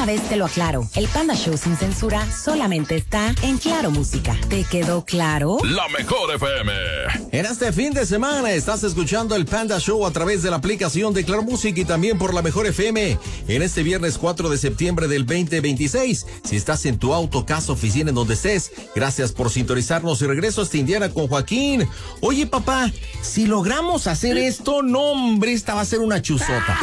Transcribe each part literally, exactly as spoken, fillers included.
una vez te lo aclaro, el Panda Show sin censura solamente está en Claro Música. ¿Te quedó claro? La mejor F M. En este fin de semana estás escuchando el Panda Show a través de la aplicación de Claro Música y también por la mejor F M. En este viernes cuatro de septiembre del veinte veintiséis. Si estás en tu auto, casa, oficina, en donde estés, gracias por sintonizarnos y regreso hasta Indiana con Joaquín. Oye, papá, si logramos hacer esto, no, hombre, esta va a ser una chuzota.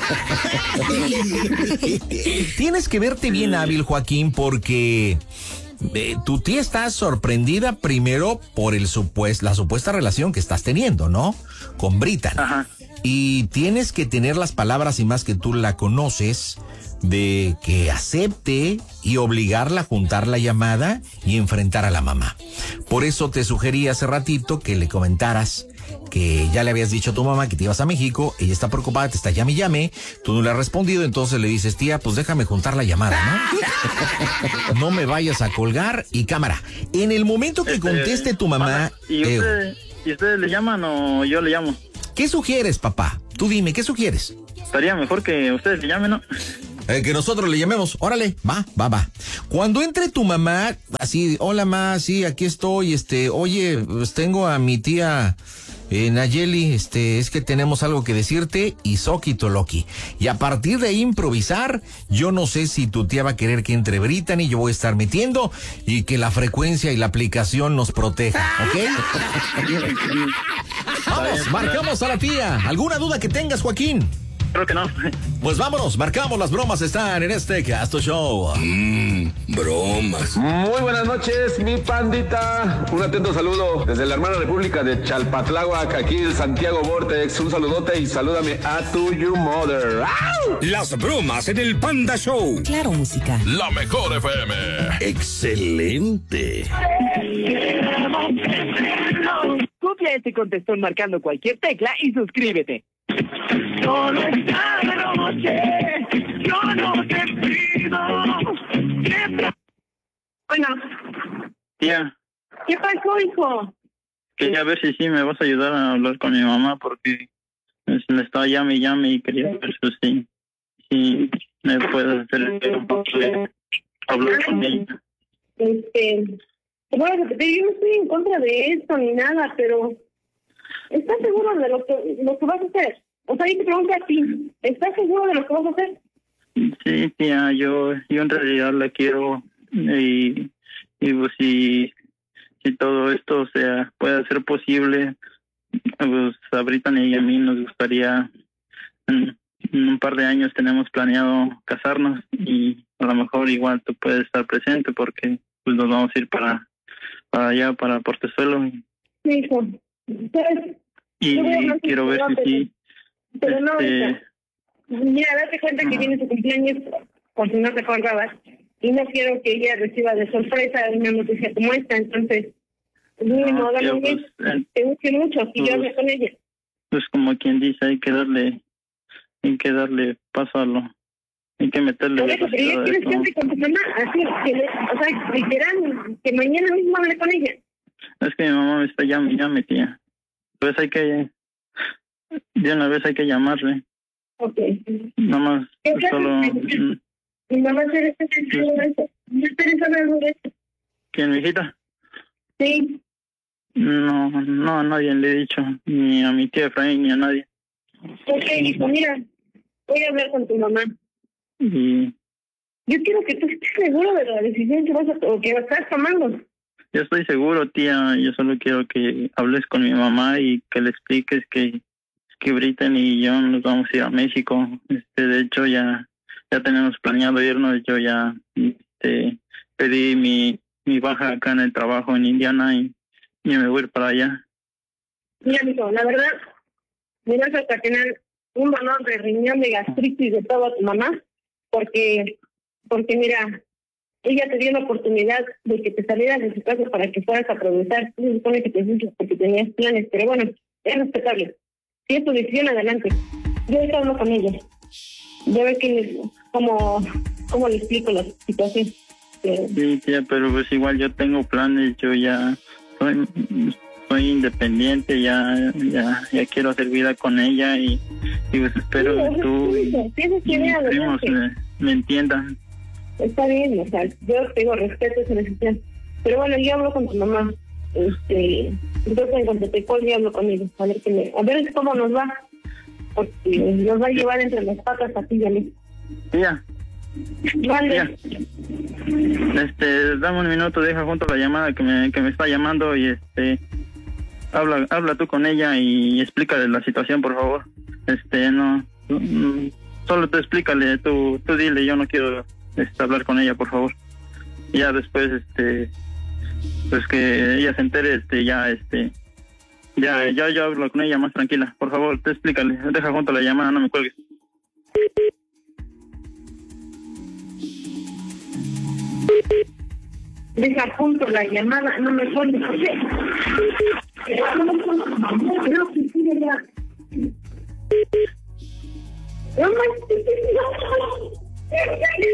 Tienes que verte bien hábil, Joaquín, porque eh, tu tía está sorprendida primero por el supues- la supuesta relación que estás teniendo, ¿no? Con Brittany. Ajá. Y tienes que tener las palabras, y más que tú la conoces, de que acepte y obligarla a juntar la llamada y enfrentar a la mamá. Por eso te sugerí hace ratito que le comentaras que ya le habías dicho a tu mamá que te ibas a México, ella está preocupada, te está llame y llame, tú no le has respondido, entonces le dices, tía, pues déjame juntar la llamada, ¿no? No me vayas a colgar y cámara. En el momento que conteste tu mamá... ¿Y eh, ustedes, ¿y ustedes le llaman o yo le llamo? ¿Qué sugieres, papá? Tú dime, ¿qué sugieres? Estaría mejor que ustedes le llamen, ¿no? Eh, que nosotros le llamemos. Órale, va, va, va. Cuando entre tu mamá, así, hola, ma, sí, aquí estoy, este, oye, pues tengo a mi tía eh, Nayeli, este, es que tenemos algo que decirte, y Soki Toloki. Y a partir de ahí improvisar, yo no sé si tu tía va a querer que entre Brittany, yo voy a estar metiendo, y que la frecuencia y la aplicación nos proteja, ¿ok? Vamos, marcamos a la tía. ¿Alguna duda que tengas, Joaquín? Creo que no. Pues vámonos, marcamos, las bromas están en este Casto Show. Mmm, bromas. Muy buenas noches, mi pandita. Un atento saludo desde la hermana república de Chalpatláhuac, aquí el Santiago Vortex. Un saludote y salúdame a tu you mother. ¡Au! Las bromas en el Panda Show. Claro Música. La mejor F M. Excelente. Copia este contestón marcando cualquier tecla y suscríbete. Solo esta noche, yo no te pido que... Bueno, Tía, ¿qué pasó, hijo? quería ver si sí me vas a ayudar a hablar con mi mamá porque pues, le estaba llame y llame y quería ver si sí, sí me puedes hacer el favor de hablar con ella. Este, te voy a repetir, yo no estoy en contra de esto ni nada, pero ¿estás seguro de lo que, lo que vas a hacer? O sea, yo te pregunto a ti, ¿estás seguro de lo que vas a hacer? Sí, tía, yo, yo en realidad la quiero y, y pues si, si todo esto o sea, puede ser posible, pues a Brittany y a mí nos gustaría, en, en un par de años tenemos planeado casarnos y a lo mejor igual tú puedes estar presente porque pues nos vamos a ir para, para allá, para Portezuelo. Sí, hijo. ¿Sabes? Y Yo voy a hablar quiero ver con tu si mamá, sí. Pero no, este, ahorita. Mira, date cuenta que viene su cumpleaños, por si no te acordabas, y no quiero que ella reciba de sorpresa una noticia como esta, entonces, mínimo, No, dale tío, un pues, beso. eh, Te guste mucho, si pues, yo hablo con ella. pues como quien dice, hay que darle, hay que darle paso a lo, hay que meterle Por eso, pero ya velocidad a tienes que eso. hablar con tu mamá, así, que le- o sea, literal, que mañana mismo hable con ella. Es que mi mamá me está llame, llame, tía. Pues hay que, de una vez hay que llamarle. Ok. Nada más, ¿Qué pues, solo, mm, Mi mamá se desea de eso. ¿No esperes algo de eso? ¿quién, mi hijita? Sí. No, no, a nadie le he dicho, ni a mi tía Efraín, ni a nadie. Ok, hijo, mira, voy a hablar con tu mamá. Y Yo quiero que tú estés seguro de la decisión que vas a o que estás tomando. yo estoy seguro, tía, yo solo quiero que hables con mi mamá y que le expliques que que Brittany y yo nos vamos a ir a México. Este, de hecho, ya ya tenemos planeado irnos. Yo ya este, pedí mi, mi baja acá en el trabajo en Indiana y, y me voy a ir para allá. Mira, mijo, la verdad, me vas a tener un dolor de riñón, de gastritis, de todo a tu mamá, porque, porque mira, ella te dio la oportunidad de que te salieras de su casa para que fueras a aprovechar. Se supone que te fuiste porque tenías planes, pero bueno, es respetable. Si es tu decisión, adelante. Yo ahorita hablo con ella. Ya ve que cómo, cómo le explico la situación. Eh, Sí, tía, pero pues igual yo tengo planes. Yo ya soy, soy independiente, ya ya ya quiero hacer vida con ella y, y pues espero Sí, que tú sí, y, sí, sí, sí, y mis adelante. primos me, me entiendan. está bien, o sea, yo tengo respeto a esa decisión. Pero bueno, yo hablo con tu mamá. Este, entonces en cuanto te cuelgue hablo con ellos, a ver que me, a ver cómo nos va, porque nos va a llevar entre las patas a ti y a mí. Ya. Vale. Ya. Este, dame un minuto, deja junto la llamada que me, que me está llamando y este, habla, habla tú con ella y explícale la situación, por favor. Este, no, no solo tú explícale, tú, tú dile, yo no quiero este, hablar con ella, por favor. Ya después, este, pues que ella se entere, este, ya, este, ya, ya, yo hablo con ella más tranquila. Por favor, tú explícale, deja junto la llamada, no me cuelgues. Deja junto la llamada, no me cuelgues. No, que sí, ¿verdad? No, no,